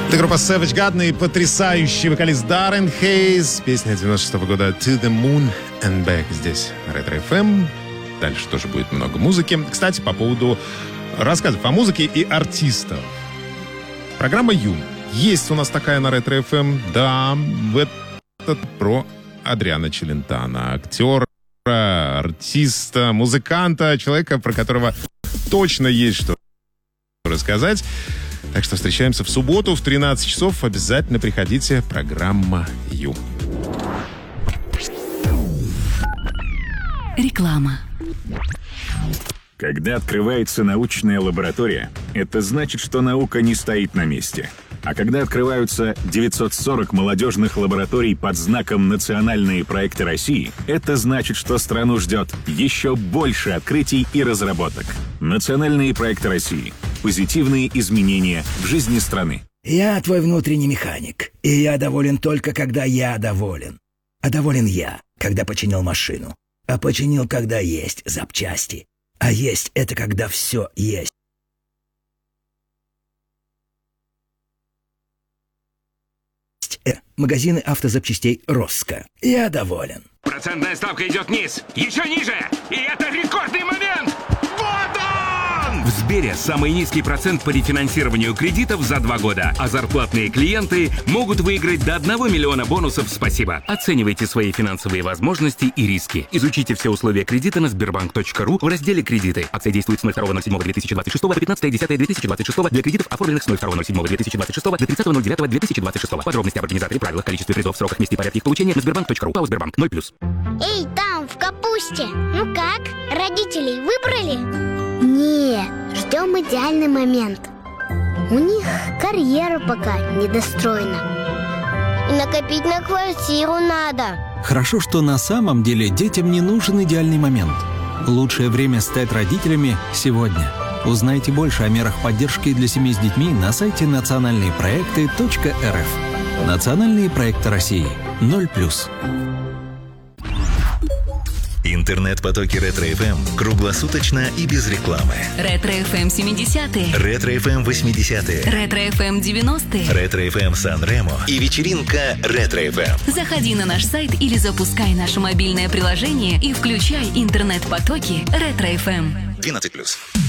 Это группа Savage Garden и потрясающий вокалист Даррен Хейс. Песня 96-го года «To the Moon and Back» здесь на Ретро FM. Дальше тоже будет много музыки. Кстати, по поводу рассказов о музыке и артистов. Программа «Юм». Есть у нас такая на Ретро FM. Да, это про Адриано Челентано. Актера, артиста, музыканта, человека, про которого точно есть что рассказать. Так что встречаемся в субботу в 13 часов. Обязательно приходите. Программа «Ю». Реклама. Когда открывается научная лаборатория, это значит, что наука не стоит на месте. А когда открываются 940 молодежных лабораторий под знаком «Национальные проекты России», это значит, что страну ждет еще больше открытий и разработок. Национальные проекты России. Позитивные изменения в жизни страны. Я твой внутренний механик, и я доволен только, когда я доволен. А доволен я, когда починил машину. А починил, когда есть запчасти. А есть — это когда все есть. Магазины автозапчастей «Росско». Я доволен. Процентная ставка идет вниз, еще ниже, и это рекордный момент! Вот он! В Сбере самый низкий процент по рефинансированию кредитов за 2 года, а зарплатные клиенты могут выиграть до 1 миллиона бонусов «Спасибо». Оценивайте свои финансовые возможности и риски. Изучите все условия кредита на sberbank.ru в разделе «Кредиты». Акция действует с 02.07.2026 по 15.10.2026 для кредитов, оформленных с 02.07.2026 до 30.09.2026. Подробности об организаторе, правилах, количестве призов, сроках, месте и порядке их получения на sberbank.ru. ПАО «Сбербанк» 0+. Эй, там, в капусте! Ну как, родителей выбрали? Не, ждем идеальный момент. У них карьера пока недостроена. И накопить на квартиру надо. Хорошо, что на самом деле детям не нужен идеальный момент. Лучшее время стать родителями сегодня. Узнайте больше о мерах поддержки для семей с детьми на сайте национальныепроекты.рф. Национальные проекты России. 0+. Интернет-потоки Ретро-ФМ круглосуточно и без рекламы. Ретро-ФМ 70-е. Ретро-ФМ 80-е. Ретро-ФМ 90-е. Ретро-ФМ Сан-Ремо и вечеринка Ретро-ФМ. Заходи на наш сайт или запускай наше мобильное приложение и включай интернет-потоки Ретро-ФМ. 12+.